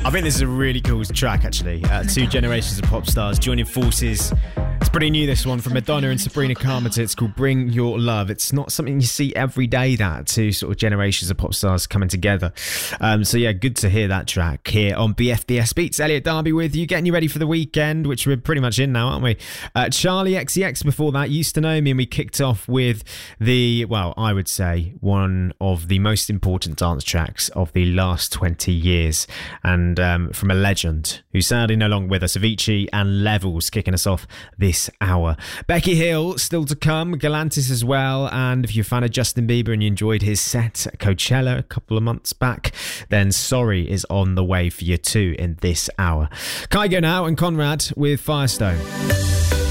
I think this is a really cool track, actually. Two generations of pop stars joining forces. It's pretty new, this one, from Madonna and Sabrina Carpenter. It's called Bring Your Love. It's not something you see every day, that two sort of generations of pop stars coming together. So yeah, good to hear that track here on BFBS Beats. Elliot Darby with you, getting you ready for the weekend, which we're pretty much in now, aren't we? Charlie XCX before that, Used to Know Me, and we kicked off with I would say one of the most important dance tracks of the last 20 years, and from a legend who's sadly no longer with us, Avicii and Levels, kicking us off this hour. Becky Hill still to come, Galantis as well, and if you're a fan of Justin Bieber and you enjoyed his set at Coachella a couple of months back, then Sorry is on the way for you too in this hour. Kygo now and Conrad with Firestone.